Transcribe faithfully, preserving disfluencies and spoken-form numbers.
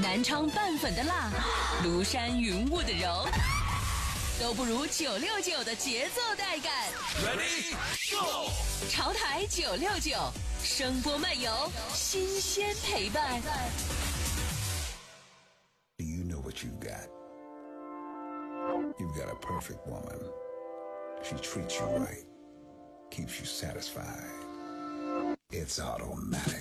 南昌拌粉的辣，庐山云雾的柔，都不如九六九的节奏带感。 Ready go！ 潮台九六九，声波漫游，新鲜陪伴。 Do you know what you've got? You've got a perfect woman. She treats you right, keeps you satisfied. It's automatic.